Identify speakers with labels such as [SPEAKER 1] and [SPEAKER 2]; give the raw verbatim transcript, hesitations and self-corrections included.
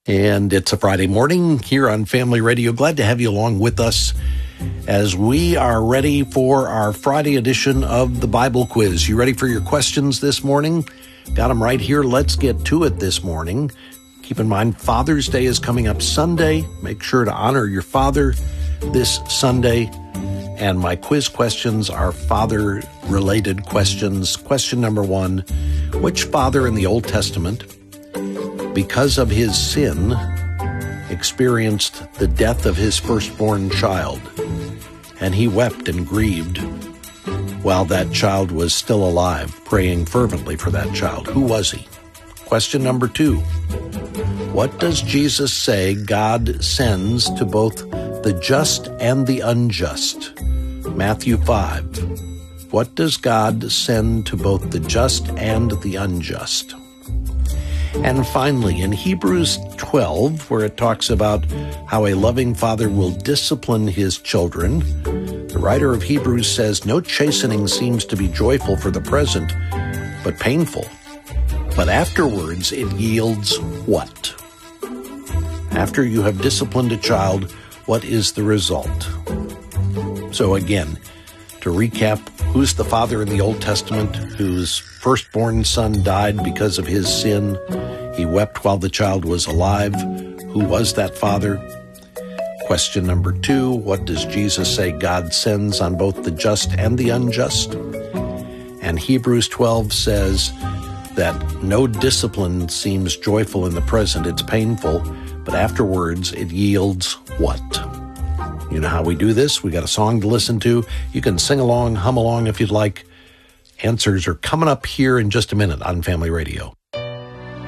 [SPEAKER 1] And it's a Friday morning here on Family Radio. Glad to have you along with us as we are ready for our Friday edition of the Bible Quiz. You ready for your questions this morning? Got them right here. Let's get to it this morning. Keep in mind, Father's Day is coming up Sunday. Make sure to honor your father this Sunday. And my quiz questions are father-related questions. Question number one, which father in the Old Testament, because of his sin, experienced the death of his firstborn child, and he wept and grieved while that child was still alive, praying fervently for that child? Who was he? Question number two, what does Jesus say God sends to both the just and the unjust? Matthew five. What does God send to both the just and the unjust? And finally, in Hebrews twelve, where it talks about how a loving father will discipline his children, the writer of Hebrews says, no chastening seems to be joyful for the present, but painful. But afterwards it yields what? After you have disciplined a child, what is the result? So again, to recap, who's the father in the Old Testament whose firstborn son died because of his sin? He wept while the child was alive. Who was that father? Question number two, what does Jesus say God sends on both the just and the unjust? And Hebrews twelve says that no discipline seems joyful in the present, it's painful, but afterwards it yields what? You know how we do this. We got a song to listen to. You can sing along, hum along if you'd like. Answers are coming up here in just a minute on Family Radio.